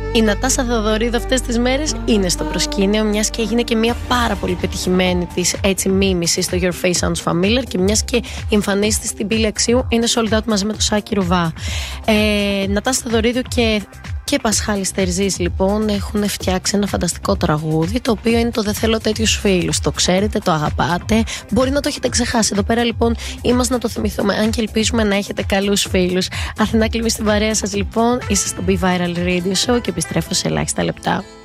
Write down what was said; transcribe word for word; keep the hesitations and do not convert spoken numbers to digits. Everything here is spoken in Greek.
Η Νατάσα Θεοδωρίδου αυτές τις μέρες είναι στο προσκήνιο, μιας και έγινε και μια πάρα πολύ πετυχημένη της έτσι μίμηση στο Your Face Sounds Familiar, και μιας και η εμφανίση της στην Πύλη Αξίου είναι sold out μαζί με το Σάκη Ρουβά. Ε, Νατάσα Θεοδωρίδου και Και Πασχάλης Τερζής λοιπόν έχουν φτιάξει ένα φανταστικό τραγούδι, το οποίο είναι το «Δεν θέλω τέτοιους φίλους». Το ξέρετε, το αγαπάτε, μπορεί να το έχετε ξεχάσει. Εδώ πέρα λοιπόν είμαστε να το θυμηθούμε, αν και ελπίζουμε να έχετε καλούς φίλους. Αθηνά Κλιμή στην παρέα σας λοιπόν, είστε στο Be Viral Radio Show και επιστρέφω σε ελάχιστα λεπτά.